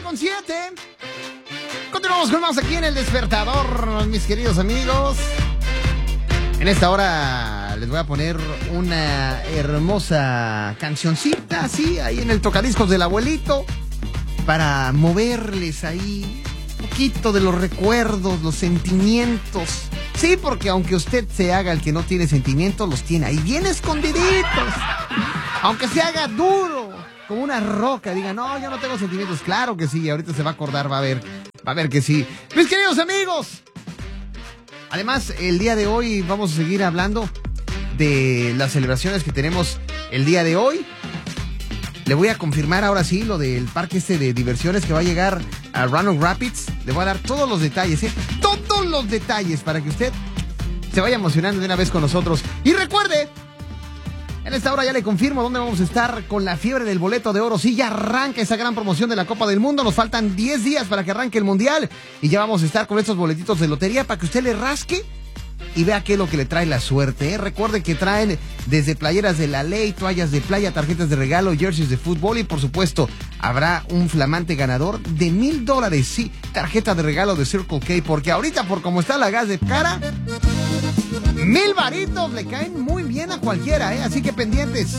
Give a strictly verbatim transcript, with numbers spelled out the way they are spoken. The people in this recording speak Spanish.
con siete. Continuamos con más aquí en El Despertador, mis queridos amigos. En esta hora les voy a poner una hermosa cancioncita, así, ahí en el tocadiscos del abuelito, para moverles ahí un poquito de los recuerdos, los sentimientos. Sí, porque aunque usted se haga el que no tiene sentimientos, los tiene ahí bien escondiditos. Aunque se haga duro, como una roca, diga, no, yo no tengo sentimientos. Claro que sí, ahorita se va a acordar, va a ver, va a ver que sí. Mis queridos amigos, además, el día de hoy vamos a seguir hablando de las celebraciones que tenemos el día de hoy. Le voy a confirmar ahora sí lo del parque este de diversiones que va a llegar a Roanoke Rapids. Le voy a dar todos los detalles, ¿eh? Todos los detalles para que usted se vaya emocionando de una vez con nosotros. Y recuerde, en esta hora ya le confirmo dónde vamos a estar con la fiebre del boleto de oro. Sí, ya arranca esa gran promoción de la Copa del Mundo. Nos faltan diez días para que arranque el Mundial. Y ya vamos a estar con estos boletitos de lotería para que usted le rasque y vea qué es lo que le trae la suerte, ¿eh? Recuerde que traen desde playeras de la ley, toallas de playa, tarjetas de regalo, jerseys de fútbol y por supuesto habrá un flamante ganador de mil dólares, sí, tarjeta de regalo de Circle K, porque ahorita por como está la gas de cara, mil varitos le caen muy bien a cualquiera, ¿eh? Así que pendientes.